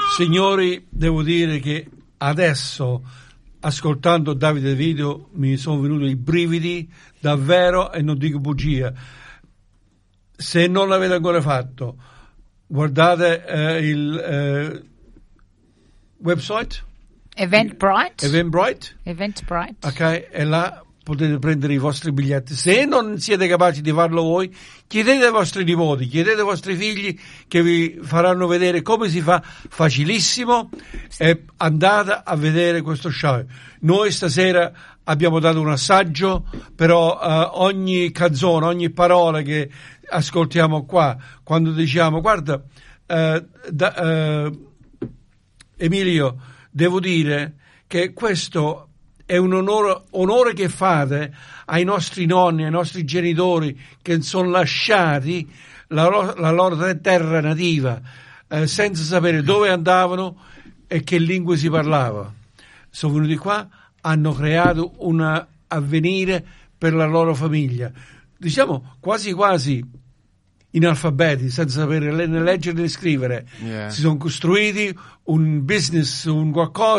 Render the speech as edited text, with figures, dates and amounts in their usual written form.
Signori, devo dire che adesso, ascoltando Davide Video, mi sono venuti i brividi, davvero, e non dico bugia. Se non l'avete ancora fatto, guardate il website Eventbrite, ok, e là potete prendere i vostri biglietti. Se non siete capaci di farlo voi, chiedete ai vostri nipoti, chiedete ai vostri figli, che vi faranno vedere come si fa, facilissimo, e andate a vedere questo show. Noi stasera abbiamo dato un assaggio, però ogni canzone, ogni parola che ascoltiamo qua, quando diciamo guarda, Emilio, devo dire che questo è un onore che fate ai nostri nonni, ai nostri genitori, che sono lasciati la loro terra nativa senza sapere dove andavano e che lingue si parlava. Sono venuti qua, hanno creato un avvenire per la loro famiglia, diciamo quasi quasi analfabeti, senza sapere né leggere né scrivere. Si sono costruiti un business, un qualcosa